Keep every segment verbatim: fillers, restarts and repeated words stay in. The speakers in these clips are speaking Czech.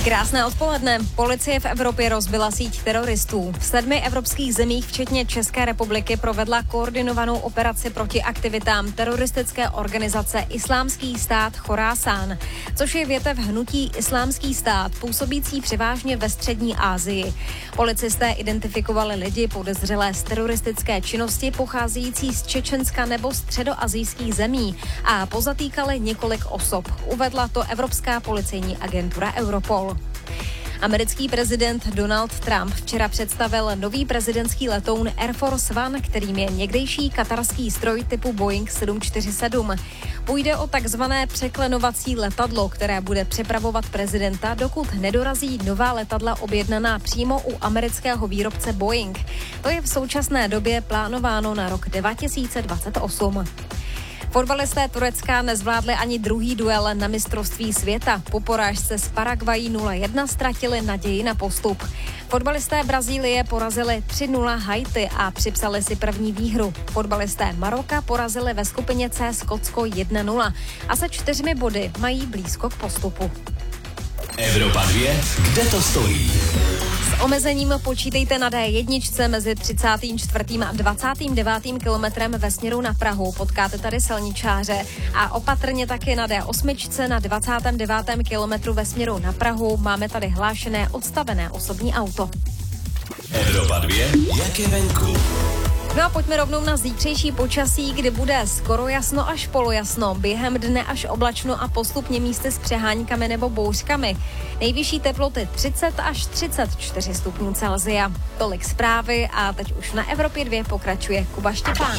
Krásné odpoledne. Policie v Evropě rozbila síť teroristů. V sedmi evropských zemích, včetně České republiky, provedla koordinovanou operaci proti aktivitám teroristické organizace Islámský stát Chorásán, což je větev hnutí Islámský stát, působící převážně ve střední Asii. Policisté identifikovali lidi podezřelé z teroristické činnosti pocházející z Čečenska nebo středoasijských zemí a pozatýkali několik osob. Uvedla to Evropská policejní agentura Europol. Americký prezident Donald Trump včera představil nový prezidentský letoun Air Force One, kterým je někdejší katarský stroj typu Boeing sedm čtyři sedm. Půjde o takzvané překlenovací letadlo, které bude přepravovat prezidenta, dokud nedorazí nová letadla objednaná přímo u amerického výrobce Boeing. To je v současné době plánováno na rok dva tisíce dvacet osm. Fotbalisté Turecka nezvládli ani druhý duel na mistrovství světa. Po porážce z Paraguají nula jedna ztratili naději na postup. Fotbalisté Brazílie porazili tři nula Haiti a připsali si první výhru. Fotbalisté Maroka porazili ve skupině C Skotsko jedna nula a se čtyřmi body mají blízko k postupu. Evropa dva, kde to stojí? S omezením počítejte na D jedna mezi třicátým čtvrtým a dvacátým devátým kilometrem ve směru na Prahu. Potkáte tady silničáře a opatrně taky na D osm na dvacátém devátém kilometru ve směru na Prahu. Máme tady hlášené odstavené osobní auto. Evropa dva, jak je venku? No a pojďme rovnou na zítřejší počasí, kdy bude skoro jasno až polojasno, během dne až oblačno a postupně místy s přeháňkami nebo bouřkami. Nejvyšší teploty třicet až třicet čtyři stupňů Celsia. Tolik zprávy a teď už na Evropě dva pokračuje Kuba Štěpán.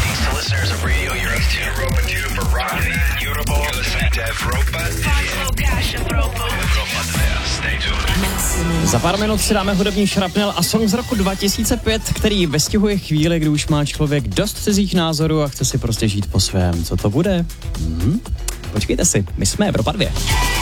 Za pár minut si dáme hudební šrapnel a song z roku dva tisíce pět, který vystihuje chvíli, kdy už má člověk dost cizích názorů a chce si prostě žít po svém. Co to bude? Hmm. Počkejte si, my jsme Evropa dva.